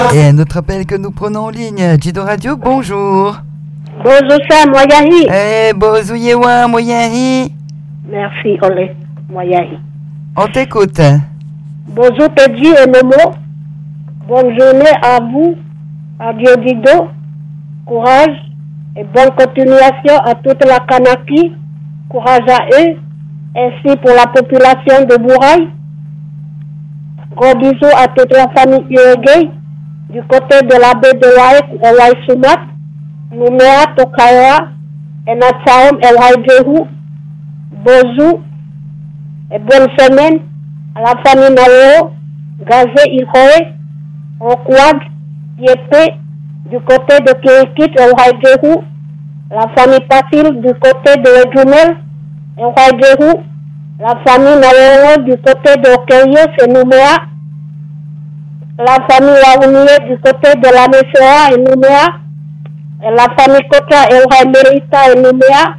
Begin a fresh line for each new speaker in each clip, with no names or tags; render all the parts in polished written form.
Et un autre appel que nous prenons en ligne. Jido Radio, bonjour.
Bonjour, ça, Moyahi.
Bonjour, Yewa, Moyahi.
Merci, Olé, Moyahi.
On t'écoute.
Bonjour, Teddy et Momo. Bonne journée à vous, à Diodido. Courage et bonne continuation à toute la Kanaki. Courage à eux. Ainsi pour la population de Bouraï. Gros bisous à toute la famille Uruguay. Du côté de la baie de Waï-Soumat. Nouméa, Tokawa, et Natsaom, El Haïdjehou. Bonjour et bonne semaine à la famille Nao, Gazé Ilhoé, Rokwad, Yépé, du côté de Kirikit, El Haïdjehou. La famille Patil, du côté de Edjumel, El Haïdjehou. La famille Nao, du côté de Okeyes et Nouméa. La famille Waounie, du côté de la Messéa et Nouméa. Et la famille Kota et Merita et Nouméa.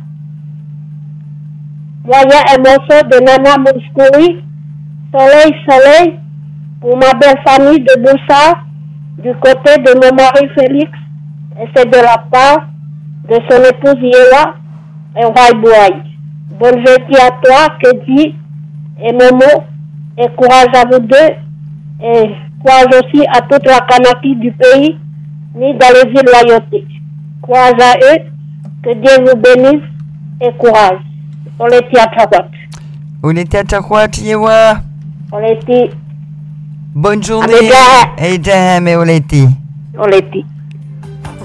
Moyen un morceau de Nana Mouskouri. Soleil, soleil. Pour ma belle famille de Boussa. Du côté de mon mari Félix. Et c'est de la part de son épouse Yewa et Waïbouaï. Bonne journée à toi, Kedji et Momo. Et courage à vous deux. Et courage aussi à toute la Kanaki du pays. Ni dans les îles Loyauté. Courage à eux, que Dieu vous bénisse et courage. On les tient à Tchawat.
On était à Tchawat, Yewa.
On les tient.
Bonne journée. Et on les tient.
On les tient.